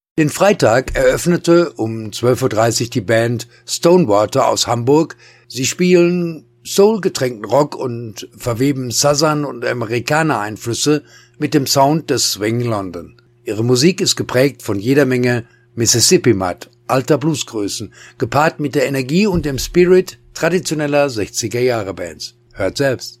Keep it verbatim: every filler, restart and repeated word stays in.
Den Freitag eröffnete um zwölf Uhr dreißig die Band Stonewater aus Hamburg. Sie spielen soulgetränkten Rock und verweben Southern- und Amerikaner-Einflüsse mit dem Sound des Swing London. Ihre Musik ist geprägt von jeder Menge Mississippi-Mud, alter Bluesgrößen, gepaart mit der Energie und dem Spirit traditioneller sechziger Jahre Bands. Hört selbst.